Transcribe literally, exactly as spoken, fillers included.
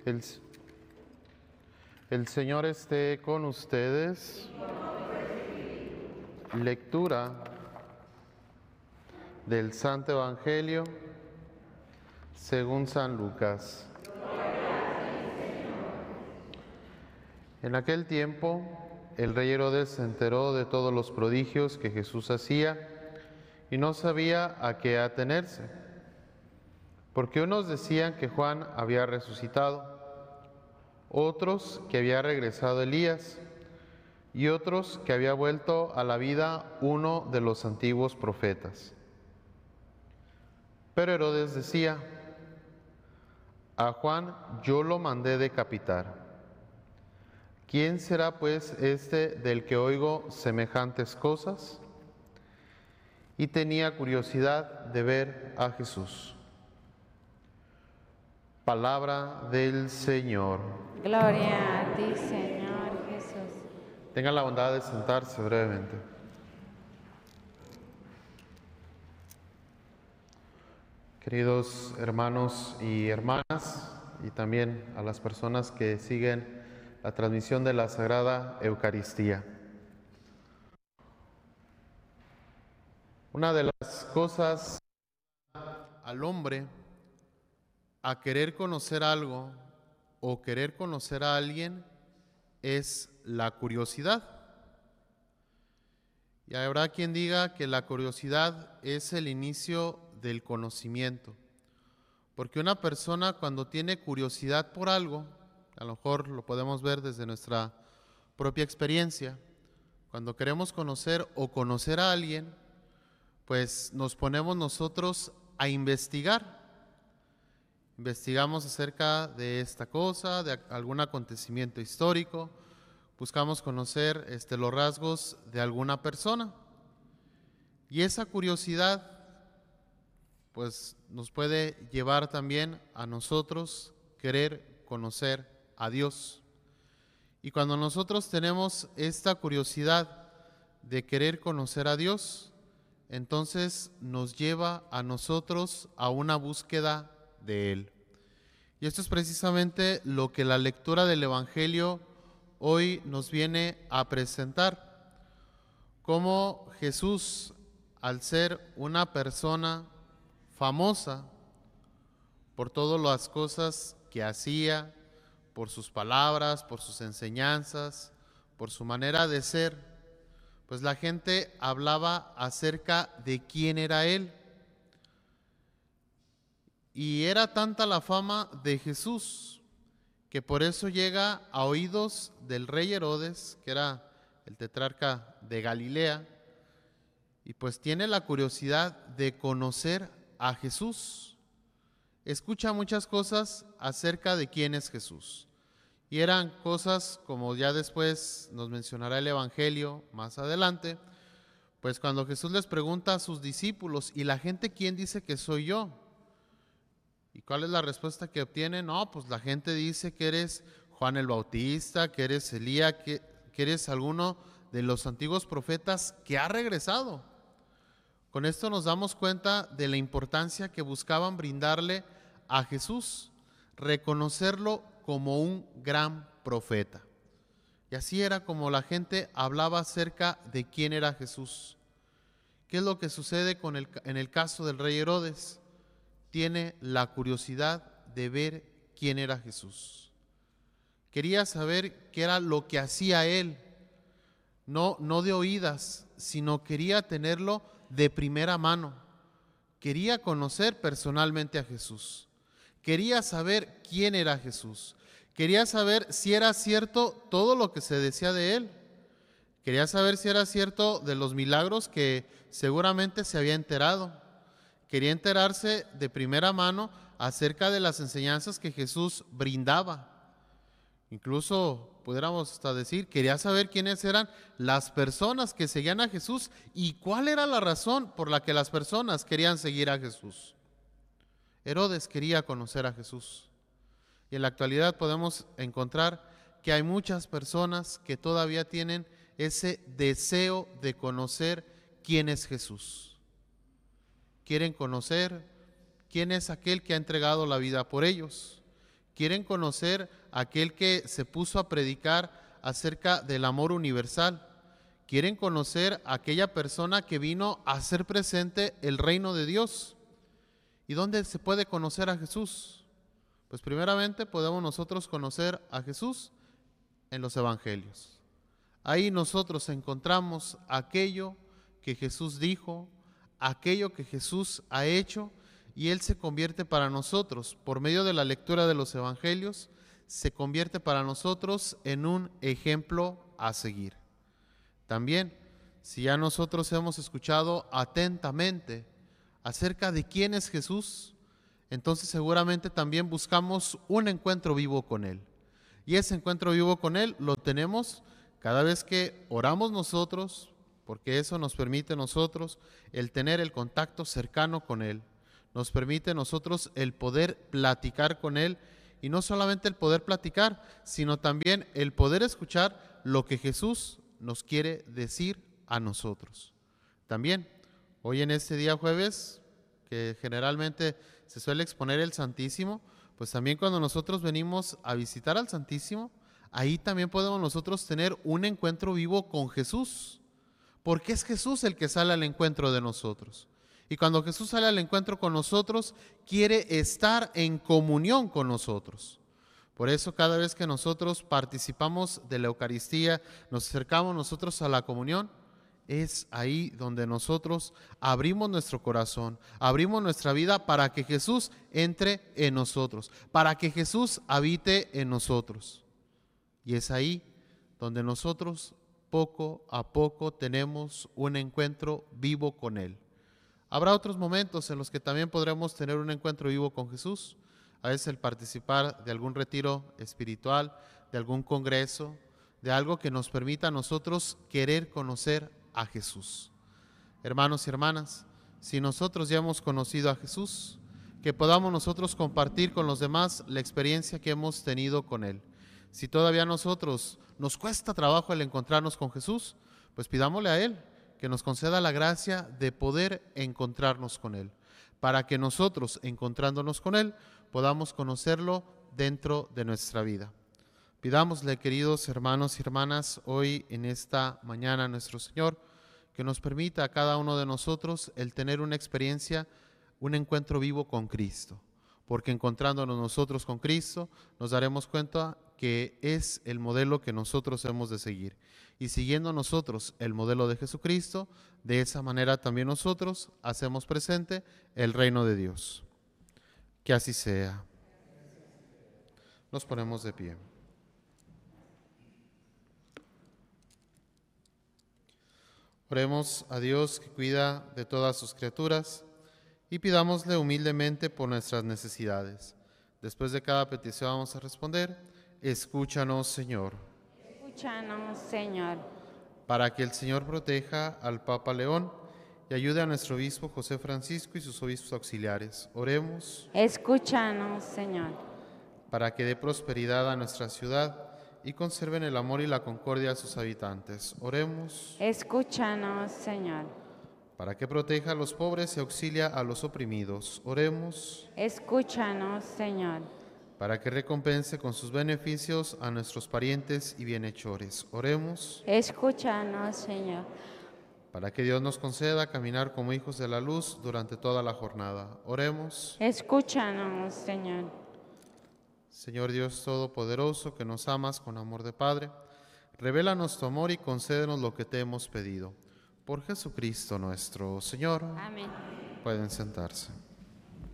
El, el Señor esté con ustedes. Lectura del Santo Evangelio según San Lucas. En aquel tiempo, el rey Herodes se enteró de todos los prodigios que Jesús hacía y no sabía a qué atenerse, porque unos decían que Juan había resucitado, otros que había regresado Elías y otros que había vuelto a la vida uno de los antiguos profetas. Pero Herodes decía: a Juan yo lo mandé decapitar. ¿Quién será pues este del que oigo semejantes cosas? Y tenía curiosidad de ver a Jesús. Palabra del Señor. Gloria a ti, Señor Jesús. Tengan la bondad de sentarse brevemente. Queridos hermanos y hermanas, y también a las personas que siguen la transmisión de la Sagrada Eucaristía. Una de las cosas al hombre a querer conocer algo o querer conocer a alguien es la curiosidad. Y habrá quien diga que la curiosidad es el inicio del conocimiento, porque una persona cuando tiene curiosidad por algo, a lo mejor lo podemos ver desde nuestra propia experiencia, cuando queremos conocer o conocer a alguien, pues nos ponemos nosotros a investigar. Investigamos acerca de esta cosa, de algún acontecimiento histórico, buscamos conocer este, los rasgos de alguna persona. Y esa curiosidad pues nos puede llevar también a nosotros querer conocer a Dios. Y cuando nosotros tenemos esta curiosidad de querer conocer a Dios, entonces nos lleva a nosotros a una búsqueda de Él. Y esto es precisamente lo que la lectura del Evangelio hoy nos viene a presentar. Cómo Jesús, al ser una persona famosa por todas las cosas que hacía, por sus palabras, por sus enseñanzas, por su manera de ser, pues la gente hablaba acerca de quién era Él. Y era tanta la fama de Jesús que por eso llega a oídos del rey Herodes, que era el tetrarca de Galilea, y pues tiene la curiosidad de conocer a Jesús. Escucha muchas cosas acerca de quién es Jesús. Y eran cosas, como ya después nos mencionará el Evangelio más adelante, pues cuando Jesús les pregunta a sus discípulos: ¿y la gente quién dice que soy yo? ¿Y cuál es la respuesta que obtienen? No, pues la gente dice que eres Juan el Bautista, que eres Elías, que, que eres alguno de los antiguos profetas que ha regresado. Con esto nos damos cuenta de la importancia que buscaban brindarle a Jesús, reconocerlo como un gran profeta. Y así era como la gente hablaba acerca de quién era Jesús. ¿Qué es lo que sucede con el, en el caso del rey Herodes? Tiene la curiosidad de ver quién era Jesús. Quería saber qué era lo que hacía él, no, no de oídas, sino quería tenerlo de primera mano. Quería conocer personalmente a Jesús. Quería saber quién era Jesús. Quería saber si era cierto todo lo que se decía de él. Quería saber si era cierto de los milagros que seguramente se había enterado. Quería enterarse de primera mano acerca de las enseñanzas que Jesús brindaba. Incluso pudiéramos hasta decir, quería saber quiénes eran las personas que seguían a Jesús y cuál era la razón por la que las personas querían seguir a Jesús. Herodes quería conocer a Jesús. Y en la actualidad podemos encontrar que hay muchas personas que todavía tienen ese deseo de conocer quién es Jesús. Quieren conocer quién es aquel que ha entregado la vida por ellos. quieren conocer a aquel que se puso a predicar acerca del amor universal. Quieren conocer a aquella persona que vino a hacer presente el reino de Dios. ¿Y dónde se puede conocer a Jesús? Pues primeramente podemos nosotros conocer a Jesús en los evangelios. Ahí nosotros encontramos aquello que Jesús dijo, aquello que Jesús ha hecho, y Él se convierte para nosotros, por medio de la lectura de los evangelios, se convierte para nosotros en un ejemplo a seguir. También, si ya nosotros hemos escuchado atentamente acerca de quién es Jesús, entonces seguramente también buscamos un encuentro vivo con Él. Y ese encuentro vivo con Él lo tenemos cada vez que oramos nosotros, porque eso nos permite nosotros el tener el contacto cercano con Él. Nos permite nosotros el poder platicar con Él, y no solamente el poder platicar, sino también el poder escuchar lo que Jesús nos quiere decir a nosotros. También, hoy en este día jueves, que generalmente se suele exponer el Santísimo, pues también cuando nosotros venimos a visitar al Santísimo, ahí también podemos nosotros tener un encuentro vivo con Jesús, porque es Jesús el que sale al encuentro de nosotros. Y cuando Jesús sale al encuentro con nosotros, quiere estar en comunión con nosotros. Por eso cada vez que nosotros participamos de la Eucaristía, nos acercamos nosotros a la comunión, es ahí donde nosotros abrimos nuestro corazón, abrimos nuestra vida para que Jesús entre en nosotros, para que Jesús habite en nosotros. Y es ahí donde nosotros poco a poco tenemos un encuentro vivo con Él. Habrá otros momentos en los que también podremos tener un encuentro vivo con Jesús. A veces el participar de algún retiro espiritual, de algún congreso, de algo que nos permita a nosotros querer conocer a Jesús. Hermanos y hermanas, si nosotros ya hemos conocido a Jesús, que podamos nosotros compartir con los demás la experiencia que hemos tenido con Él. Si todavía a nosotros nos cuesta trabajo el encontrarnos con Jesús, pues pidámosle a Él que nos conceda la gracia de poder encontrarnos con Él, para que nosotros, encontrándonos con Él, podamos conocerlo dentro de nuestra vida. Pidámosle, queridos hermanos y hermanas, hoy en esta mañana a nuestro Señor, que nos permita a cada uno de nosotros el tener una experiencia, un encuentro vivo con Cristo, porque encontrándonos nosotros con Cristo, nos daremos cuenta que es el modelo que nosotros hemos de seguir. Y siguiendo nosotros el modelo de Jesucristo, de esa manera también nosotros hacemos presente el reino de Dios. Que así sea. Nos ponemos de pie. Oremos a Dios que cuida de todas sus criaturas y pidámosle humildemente por nuestras necesidades. Después de cada petición vamos a responder: escúchanos, Señor. Escúchanos, Señor. Para que el Señor proteja al Papa León y ayude a nuestro obispo José Francisco y sus obispos auxiliares. Oremos. Escúchanos, Señor. Para que dé prosperidad a nuestra ciudad y conserven el amor y la concordia a sus habitantes. Oremos. Escúchanos, Señor. Para que proteja a los pobres y auxilia a los oprimidos. Oremos. Escúchanos, Señor. Para que recompense con sus beneficios a nuestros parientes y bienhechores. Oremos. Escúchanos, Señor. Para que Dios nos conceda caminar como hijos de la luz durante toda la jornada. Oremos. Escúchanos, Señor. Señor Dios Todopoderoso, que nos amas con amor de Padre, revélanos tu amor y concédenos lo que te hemos pedido. Por Jesucristo nuestro Señor. Amén. Pueden sentarse.